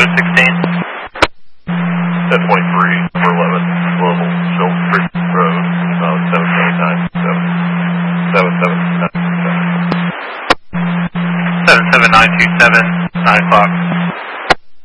1023 for 11 Global Silk Creek Road, 77927. 77927, 9 o'clock.